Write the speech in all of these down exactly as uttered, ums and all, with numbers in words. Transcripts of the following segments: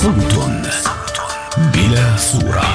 صوت بلا صورة.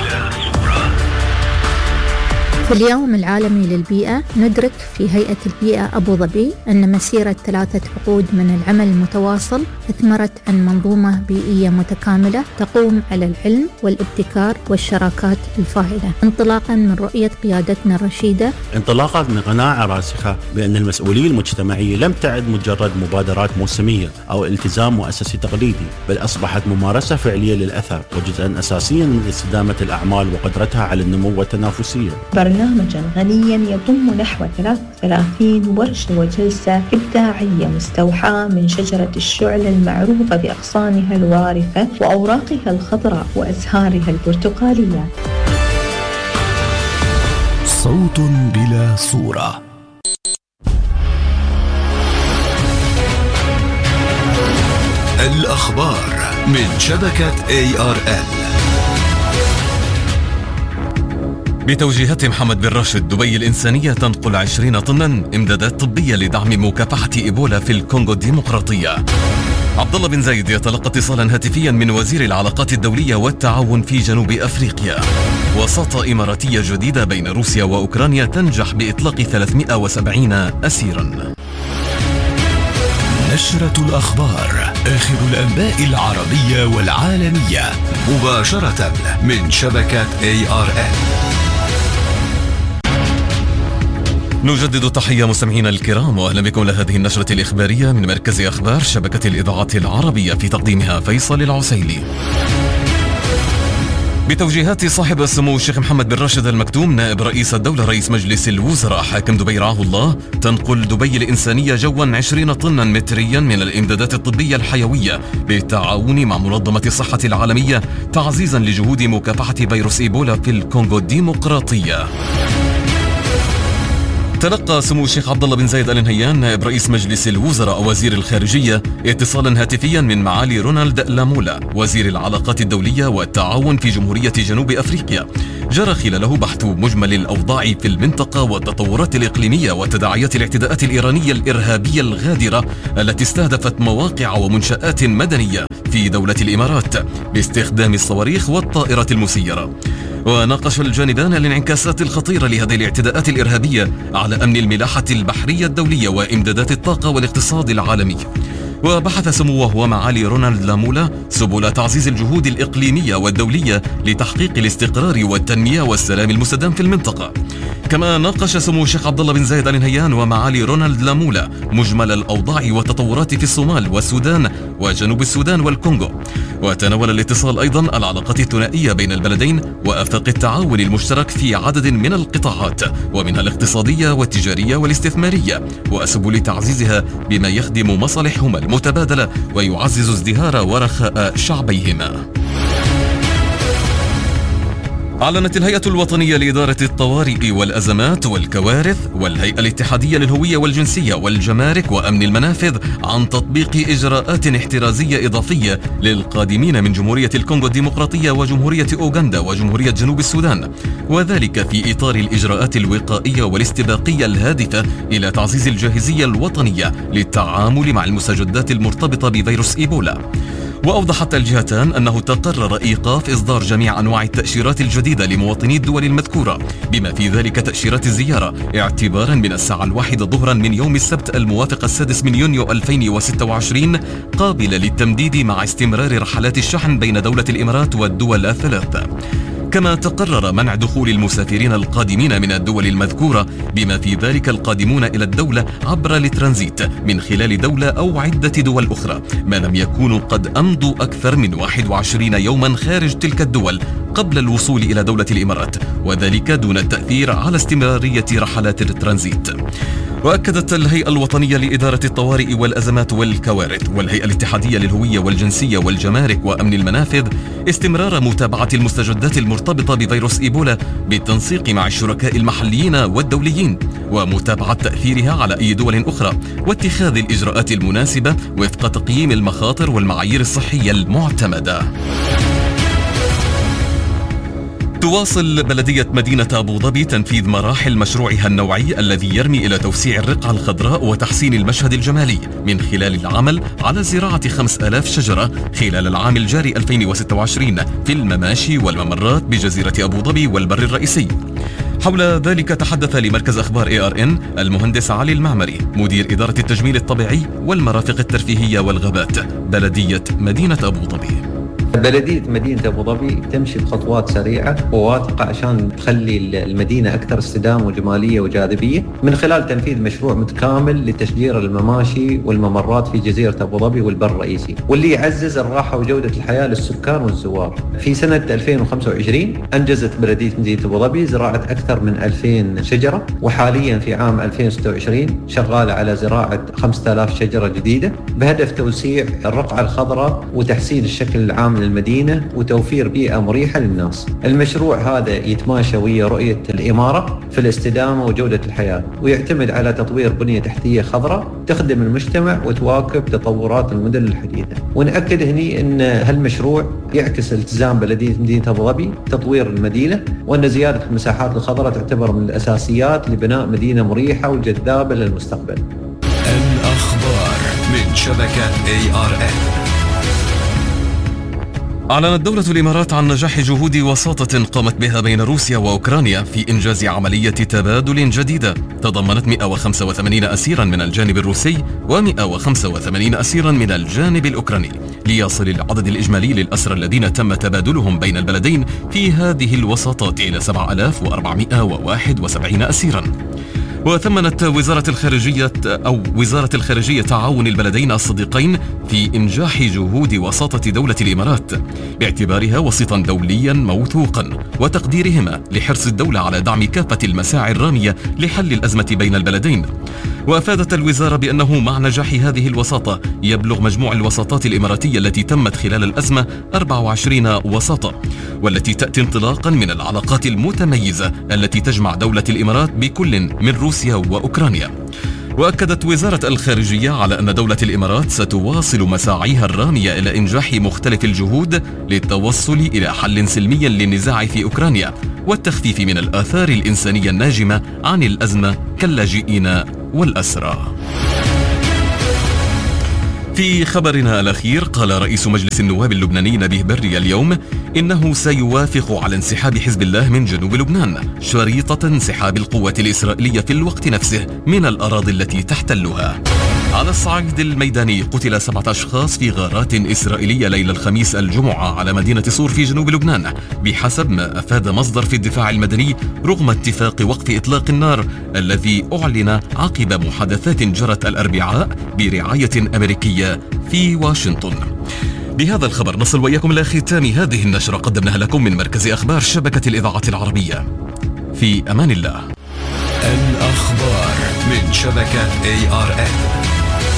في اليوم العالمي للبيئة ندرك في هيئة البيئة أبو ظبي أن مسيرة ثلاثة عقود من العمل المتواصل أثمرت عن منظومة بيئية متكاملة تقوم على العلم والابتكار والشراكات الفاعلة، انطلاقا من رؤية قيادتنا الرشيدة، انطلاقا من قناعة راسخة بأن المسؤولية المجتمعية لم تعد مجرد مبادرات موسمية أو التزام مؤسسي تقليدي، بل أصبحت ممارسة فعلية للأثر وجزءا أساسيا من استدامة الأعمال وقدرتها على النمو والتنافسية. برنامجا غنيا يضم نحو ثلاث وثلاثين ورشة وجلسة إبداعية مستوحاة من شجرة الشعل المعروفة بأغصانها الوارفة وأوراقها الخضراء وأزهارها البرتقالية. صوت بلا صورة. الأخبار من شبكة إيه آر إل. بتوجيهات محمد بن راشد، دبي الإنسانية تنقل عشرين طنا إمدادات طبية لدعم مكافحة إيبولا في الكونغو الديمقراطية. عبد الله بن زايد يتلقى اتصالا هاتفيا من وزير العلاقات الدولية والتعاون في جنوب أفريقيا. وساطة إماراتية جديدة بين روسيا وأوكرانيا تنجح بإطلاق ثلاثمئة وسبعين أسيرا. نشرة الأخبار، آخر الأنباء العربية والعالمية، مباشرة من شبكة إيه آر إل. نجدد تحية مستمعينا الكرام، وأهلا بكم لهذه النشرة الإخبارية من مركز أخبار شبكة الإذاعات العربية، في تقديمها فيصل العسيلي. بتوجيهات صاحب السمو الشيخ محمد بن راشد المكتوم نائب رئيس الدولة رئيس مجلس الوزراء حاكم دبي رعاه الله، تنقل دبي الإنسانية جوا عشرين طنا متريا من الإمدادات الطبية الحيوية بالتعاون مع منظمة الصحة العالمية، تعزيزا لجهود مكافحة فيروس إيبولا في الكونغو الديمقراطية. تلقى سمو الشيخ عبد الله بن زايد آل نهيان نائب رئيس مجلس الوزراء وزير الخارجية اتصالا هاتفيا من معالي رونالد لامولا وزير العلاقات الدولية والتعاون في جمهورية جنوب أفريقيا، جرى خلاله بحث مجمل الأوضاع في المنطقة والتطورات الإقليمية وتداعيات الاعتداءات الإيرانية الإرهابية الغادرة التي استهدفت مواقع ومنشآت مدنية في دولة الإمارات باستخدام الصواريخ والطائرة المسيرة. وناقش الجانبان الانعكاسات الخطيرة لهذه الاعتداءات الإرهابية على أمن الملاحة البحرية الدولية وإمدادات الطاقة والاقتصاد العالمي. وبحث سموه ومعالي رونالد لامولا سبل تعزيز الجهود الإقليمية والدولية لتحقيق الاستقرار والتنمية والسلام المستدام في المنطقة. كما ناقش سمو الشيخ عبد الله بن زايد آل نهيان ومعالي رونالد لامولا مجمل الأوضاع والتطورات في الصومال والسودان وجنوب السودان والكونغو. وتناول الاتصال أيضا العلاقات الثنائية بين البلدين وآفاق التعاون المشترك في عدد من القطاعات، ومنها الاقتصادية والتجارية والاستثمارية، وسبل تعزيزها بما يخدم مصالحهما المتبادلة ويعزز ازدهار ورخاء شعبيهما. أعلنت الهيئة الوطنية لإدارة الطوارئ والأزمات والكوارث والهيئة الاتحادية للهوية والجنسية والجمارك وأمن المنافذ عن تطبيق إجراءات احترازية إضافية للقادمين من جمهورية الكونغو الديمقراطية وجمهورية أوغندا وجمهورية جنوب السودان، وذلك في إطار الإجراءات الوقائية والاستباقية الهادفة إلى تعزيز الجاهزية الوطنية للتعامل مع المستجدات المرتبطة بفيروس إيبولا. وأوضحت الجهتان أنه تقرر إيقاف إصدار جميع أنواع التأشيرات الجديدة لمواطني الدول المذكورة، بما في ذلك تأشيرات الزيارة، اعتبارا من الساعة الواحدة ظهرا من يوم السبت الموافق السادس من يونيو ألفين وستة وعشرين، قابلة للتمديد مع استمرار رحلات الشحن بين دولة الإمارات والدول الثلاث. كما تقرر منع دخول المسافرين القادمين من الدول المذكورة، بما في ذلك القادمون إلى الدولة عبر الترانزيت من خلال دولة أو عدة دول أخرى، ما لم يكونوا قد أمضوا أكثر من واحد وعشرين يوما خارج تلك الدول قبل الوصول إلى دولة الإمارات، وذلك دون التأثير على استمرارية رحلات الترانزيت. وأكدت الهيئة الوطنية لإدارة الطوارئ والأزمات والكوارث والهيئة الاتحادية للهوية والجنسية والجمارك وأمن المنافذ استمرار متابعة المستجدات المرتبطة بفيروس إيبولا بالتنسيق مع الشركاء المحليين والدوليين، ومتابعة تأثيرها على أي دول أخرى، واتخاذ الإجراءات المناسبة وفق تقييم المخاطر والمعايير الصحية المعتمدة. تواصل بلدية مدينة أبو ظبي تنفيذ مراحل مشروعها النوعي الذي يرمي إلى توسيع الرقعة الخضراء وتحسين المشهد الجمالي من خلال العمل على زراعة خمسة آلاف شجرة خلال العام الجاري ألفين وستة وعشرين في المماشي والممرات بجزيرة أبو ظبي والبر الرئيسي. حول ذلك تحدث لمركز أخبار إيه آر إن المهندس علي المعمري مدير إدارة التجميل الطبيعي والمرافق الترفيهية والغابات بلدية مدينة أبو ظبي. بلدية مدينة أبو ظبي تمشي بخطوات سريعة وواثقة عشان تخلي المدينة أكثر استدامة وجمالية وجاذبية من خلال تنفيذ مشروع متكامل لتشجير المماشي والممرات في جزيرة أبو ظبي والبر الرئيسي، واللي يعزز الراحة وجودة الحياة للسكان والزوار. في سنة ألفين وخمسة وعشرين أنجزت بلدية مدينة أبو ظبي زراعة أكثر من ألفين شجرة، وحاليا في عام ألفين وستة وعشرين شغالة على زراعة خمسة آلاف شجرة جديدة بهدف توسيع الرقعة الخضراء وتحسين الشكل العام للمدينة وتوفير بيئة مريحة للناس. المشروع هذا يتماشى ويا رؤية الإمارة في الاستدامة وجودة الحياة، ويعتمد على تطوير بنية تحتية خضراء تخدم المجتمع وتواكب تطورات المدن الحديثة. ونأكد هني أن هالمشروع يعكس التزام بلدية مدينة أبو ظبي تطوير المدينة، وأن زيادة المساحات الخضراء تعتبر من الأساسيات لبناء مدينة مريحة وجذابة للمستقبل. الأخبار من شبكة إيه آر إن. أعلنت دولة الإمارات عن نجاح جهود وساطة قامت بها بين روسيا وأوكرانيا في إنجاز عملية تبادل جديدة تضمنت مئة وخمسة وثمانين أسيرا من الجانب الروسي ومئة وخمسة وثمانين أسيرا من الجانب الأوكراني، ليصل العدد الإجمالي للأسرى الذين تم تبادلهم بين البلدين في هذه الوساطات إلى سبعة آلاف وأربعمئة وواحد وسبعين أسيرا. وثمنت وزارة الخارجية أو وزارة الخارجية تعاون البلدين الصديقين في إنجاح جهود وساطة دولة الإمارات باعتبارها وسيطا دوليا موثوقا وتقديرهما لحرص الدولة على دعم كافة المساعي الرامية لحل الأزمة بين البلدين. وأفادت الوزارة بأنه مع نجاح هذه الوساطة يبلغ مجموع الوساطات الإماراتية التي تمت خلال الأزمة أربعة وعشرين وساطة، والتي تأتي انطلاقا من العلاقات المتميزة التي تجمع دولة الإمارات بكل من روسيا وأوكرانيا. وأكدت وزارة الخارجية على أن دولة الإمارات ستواصل مساعيها الرامية إلى إنجاح مختلف الجهود للتوصل إلى حل سلمي للنزاع في أوكرانيا والتخفيف من الآثار الإنسانية الناجمة عن الأزمة كاللاجئين والأسرى. في خبرنا الأخير، قال رئيس مجلس النواب اللبناني نبيه بري اليوم إنه سيوافق على انسحاب حزب الله من جنوب لبنان شريطة انسحاب القوة الإسرائيلية في الوقت نفسه من الأراضي التي تحتلها. على الصعيد الميداني، قتل سبعة أشخاص في غارات إسرائيلية ليلة الخميس الجمعة على مدينة صور في جنوب لبنان بحسب ما أفاد مصدر في الدفاع المدني، رغم اتفاق وقف إطلاق النار الذي أعلن عقب محادثات جرت الأربعاء برعاية أمريكية في واشنطن. بهذا الخبر نصل وإياكم إلى ختام هذه النشرة قدمناها لكم من مركز أخبار شبكة الإذاعة العربية. في أمان الله. الأخبار من شبكة إيه آر إن.